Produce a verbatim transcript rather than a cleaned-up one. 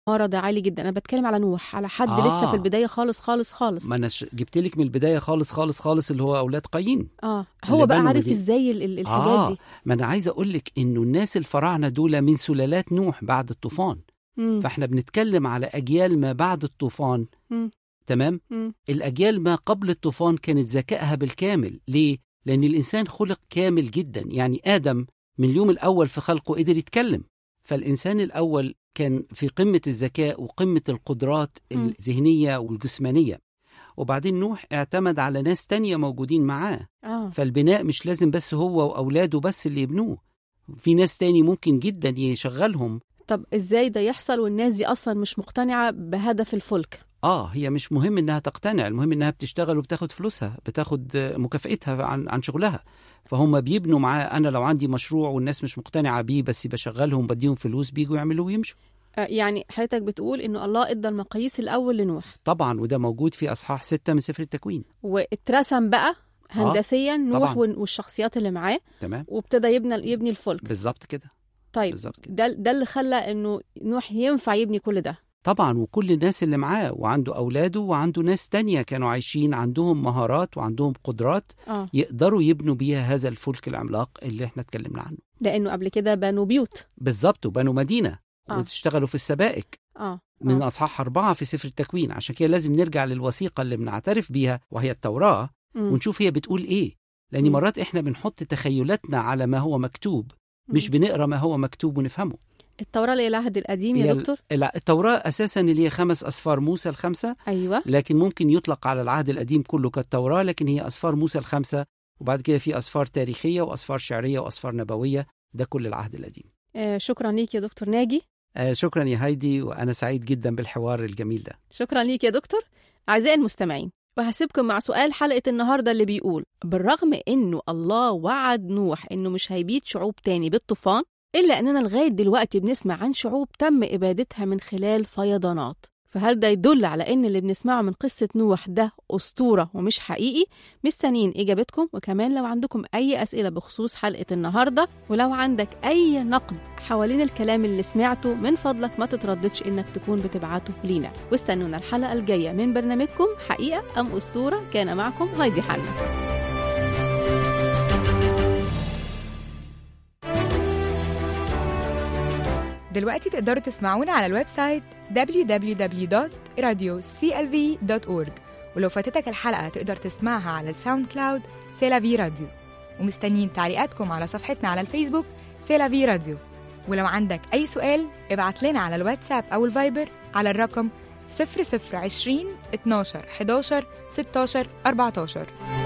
المهارة ده عالي جدا. أنا بتكلم على نوح، على حد آه. لسه في البداية خالص خالص خالص. ما أنا جبت لك من البداية خالص خالص خالص اللي هو أولاد قايين. آه هو بقى عارف مدين. إزاي الحاجات آه. دي. ما أنا عايز أقول لك إنه الناس الفراعنة دول من سلالات نوح بعد الطوفان. مم. فإحنا بنتكلم على أجيال ما بعد الطوفان. مم. تمام. مم. الأجيال ما قبل الطوفان كانت ذكائها بالكامل. ليه؟ لأن الإنسان خلق كامل جدا. يعني آدم من اليوم الأول في خلقه قدر يتكلم. فالإنسان الأول كان في قمة الذكاء وقمة القدرات الذهنية والجسمانية. وبعدين نوح اعتمد على ناس تانية موجودين معاه. آه. فالبناء مش لازم بس هو وأولاده بس اللي يبنوه، في ناس تاني ممكن جدا يشغلهم. طب إزاي ده يحصل والناس دي أصلا مش مقتنعة بهدف الفلك؟ آه هي مش مهم إنها تقتنع، المهم إنها بتشتغل وبتاخد فلوسها، بتاخد مكافئتها عن عن شغلها. فهم بيبنوا معاه. أنا لو عندي مشروع والناس مش مقتنعة بيه بس بشغلهم بديهم فلوس بيجوا يعملوا ويمشوا. آه يعني حضرتك بتقول إنه الله إدى المقاييس الأول لنوح. طبعا، وده موجود في أصحاح ستة من سفر التكوين. واترسم بقى هندسيا آه. نوح طبعاً. والشخصيات اللي معاه. تمام. وابتدى يبني يبني الفلك. بالظبط كده. طيب بالظبط كده. ده ده اللي خلى إنه نوح ينفع يبني كل ده. طبعا، وكل الناس اللي معاه وعنده أولاده وعنده ناس تانية كانوا عايشين عندهم مهارات وعندهم قدرات آه. يقدروا يبنوا بيها هذا الفلك العملاق اللي احنا اتكلمنا عنه. لأنه قبل كده بنوا بيوت. بالظبط، وبنوا مدينة. آه. وتشتغلوا في السبائك. آه. من آه. أصحاح أربعة في سفر التكوين. عشان كده لازم نرجع للوثيقة اللي بنعترف بيها وهي التوراة. مم. ونشوف هي بتقول إيه. لأن مم. مرات إحنا بنحط تخيلاتنا على ما هو مكتوب، مش مم. بنقرأ ما هو مكتوب ونفهمه. التوراة اللي هي العهد القديم يا دكتور؟ لا، التوراة أساساً اللي هي خمس أسفار موسى الخمسة. أيوة. لكن ممكن يطلق على العهد القديم كله كالتوراة، لكن هي أسفار موسى الخمسة. وبعد كده في أسفار تاريخية وأسفار شعرية وأسفار نبوية. ده كل العهد القديم. آه شكرا ليك يا دكتور ناجي. آه شكرا يا هايدي، وأنا سعيد جدا بالحوار الجميل ده. شكرا ليك يا دكتور. أعزائي المستمعين، وهسيبكم مع سؤال حلقة النهاردة اللي بيقول: بالرغم إنه الله وعد نوح إنه مش هيبيد شعوب تاني بالطوفان، إلا أننا لغاية دلوقتي بنسمع عن شعوب تم إبادتها من خلال فيضانات. فهل ده يدل على إن اللي بنسمعه من قصة نوح ده أسطورة ومش حقيقي؟ مستنين إجابتكم. وكمان لو عندكم أي أسئلة بخصوص حلقة النهاردة، ولو عندك أي نقد حوالين الكلام اللي سمعته، من فضلك ما تترددش إنك تكون بتبعته لينا. واستنونا الحلقة الجاية من برنامجكم حقيقة أم أسطورة. كان معكم هايدي حنا. دلوقتي تقدروا تسمعونا على الويب سايت دبليو دبليو دبليو دوت راديو سي ال في دوت أورج. ولو فاتتك الحلقة تقدر تسمعها على الساوند كلاود سيلافي راديو. ومستنيين تعليقاتكم على صفحتنا على الفيسبوك سيلافي راديو. ولو عندك أي سؤال ابعت لنا على الواتساب أو الفايبر على الرقم صفر صفر عشرين اتناشر حداشر ستاشر أربعتاشر.